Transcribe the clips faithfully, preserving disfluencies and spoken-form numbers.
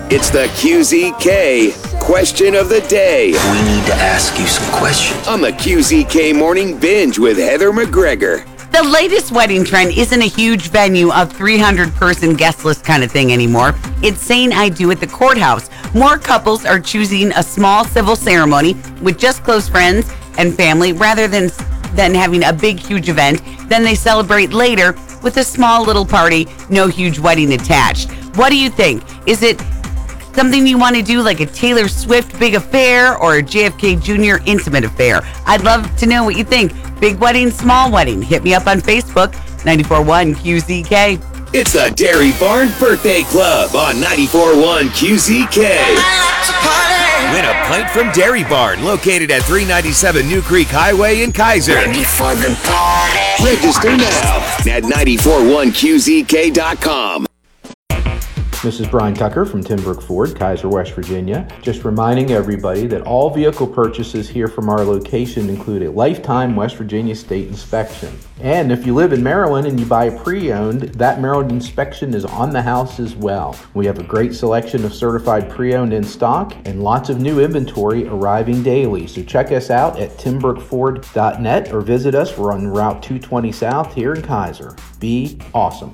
It's the Q Z K Question of the Day. We need to ask you some questions. On the Q Z K Morning Binge with Heather McGregor. The latest wedding trend isn't a huge venue of three hundred person guest list kind of thing anymore. It's saying I do at the courthouse. More couples are choosing a small civil ceremony with just close friends and family rather than, than having a big, huge event. Then they celebrate later with a small little party, no huge wedding attached. What do you think? Is it something you want to do like a Taylor Swift big affair or a J F K Junior intimate affair? I'd love to know what you think. Big wedding, small wedding. Hit me up on Facebook, ninety-four point one Q Z K. It's the Dairy Barn Birthday Club on ninety-four point one Q Z K. Win a pint from Dairy Barn, located at three ninety-seven New Creek Highway in Kaiser. Ready for the party. Register now at ninety-four point one Q Z K dot com. This is Brian Tucker from Timbrook Ford, Kaiser, West Virginia. Just reminding everybody that all vehicle purchases here from our location include a lifetime West Virginia state inspection. And if you live in Maryland and you buy a pre-owned, that Maryland inspection is on the house as well. We have a great selection of certified pre-owned in stock and lots of new inventory arriving daily. So check us out at timbrook ford dot net or visit us. We're on Route two twenty South here in Kaiser. Be awesome.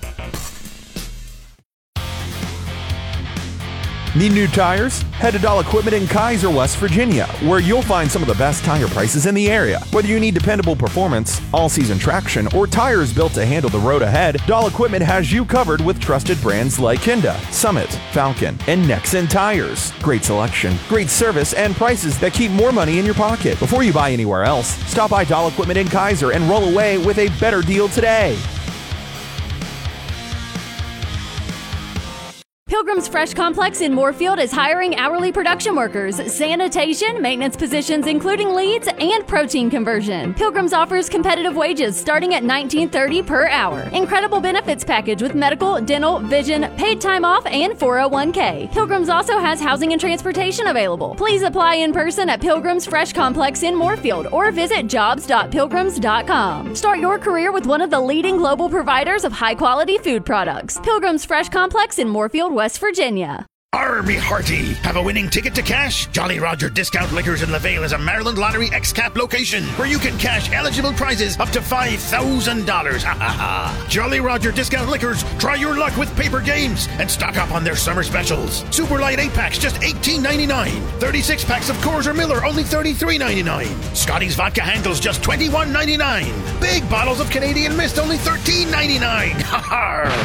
Need new tires? Head to Dahl Equipment in Kaiser, West Virginia, where you'll find some of the best tire prices in the area. Whether you need dependable performance, all-season traction, or tires built to handle the road ahead, Dahl Equipment has you covered with trusted brands like Kinda, Summit, Falcon, and Nexen tires. Great selection, great service, and prices that keep more money in your pocket. Before you buy anywhere else, stop by Dahl Equipment in Kaiser and roll away with a better deal today. Pilgrim's Fresh Complex in Moorfield is hiring hourly production workers, sanitation, maintenance positions including leads, and protein conversion. Pilgrim's offers competitive wages starting at nineteen thirty per hour. Incredible benefits package with medical, dental, vision, paid time off, and four oh one k. Pilgrim's also has housing and transportation available. Please apply in person at Pilgrim's Fresh Complex in Moorfield or visit jobs dot pilgrims dot com. Start your career with one of the leading global providers of high-quality food products. Pilgrim's Fresh Complex in Moorfield, West Virginia. Army Hearty. Have a winning ticket to cash? Jolly Roger Discount Liquors in LaVale is a Maryland Lottery X-Cap location where you can cash eligible prizes up to five thousand dollars. Ha ha ha. Jolly Roger Discount Liquors. Try your luck with paper games and stock up on their summer specials. Super Light eight packs, just eighteen ninety-nine. thirty-six packs of Coors or Miller, only thirty-three ninety-nine. Scotty's Vodka Handles, just twenty-one ninety-nine. Big bottles of Canadian Mist, only thirteen ninety-nine. Ha ha.